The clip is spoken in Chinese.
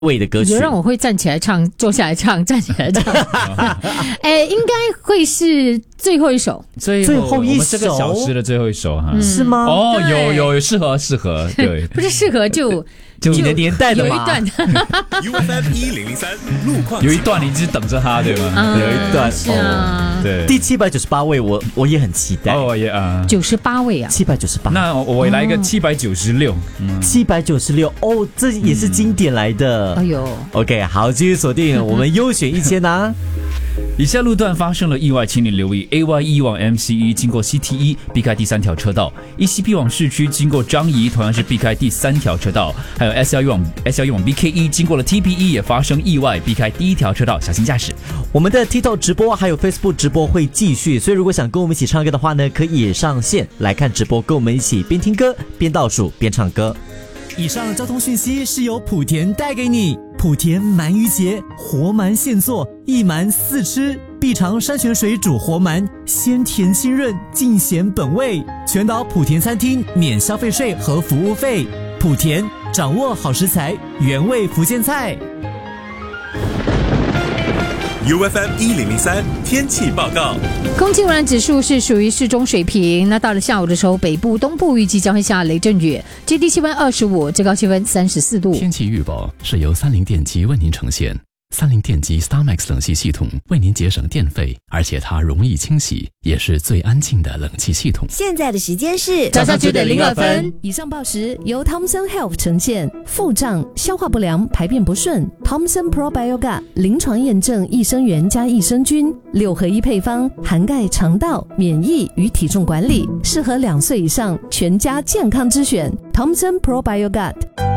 味的歌曲。 有让我会站起来唱，坐下来唱，站起来唱。应该会是最后一首。 最后一首，我们这个小时的最后一首哈， 是吗？哦，有适合，对， 不是适合就你的年代的嘛， 有一段 UFM1003路况， 有一段你一直等着他，对吗？ 有一段是啊， 对， 第798位我也很期待哦，也 98位啊 ，798。 那我来一个 796哦，这也是经典来的。 哎呦 ，OK， 好，继续锁定我们优选1000啊。 以下路段发生了意外，请你留意 AYE 往 MCE 经过 CT1 避开第3条车道， ECP 往市区经过樟宜同样是避开第3条车道，还有 SLE 往 BKE 经过了 TPE 也发生意外，避开第1条车道，小心驾驶。 我们的 TikTok 直播还有 Facebook 直播会继续，所以如果想跟我们一起唱歌的话呢，可以上线来看直播，跟我们一起边听歌边倒数边唱歌。以上交通讯息是由莆田带给你。莆田鳗鱼节，活鳗现做，一鳗4吃，必尝山泉水煮活鳗，鲜甜清润，尽显本味。全岛莆田餐厅免消费税和服务费。莆田掌握好食材，原味福建菜。 UFM1003 天气报告， 空气污染指数是属于适中水平。那到了下午的时候，北部、东部预计将会下雷阵雨，最低气温25，最高气温34度。 天气预报是由30电机为您呈现。30电机 StarMax 冷气系统为您节省电费，而且它容易清洗，也是最安静的冷气系统。 现在的时间是早上9点02分。 以上报时由 Thomson Health 呈现。腹胀、消化不良、排便不顺 ，Thomson Probiogat 临床验证益生元加益生菌6合1配方，涵盖肠道、免疫与体重管理，适合2岁以上全家健康之选。Thomson Probiogat。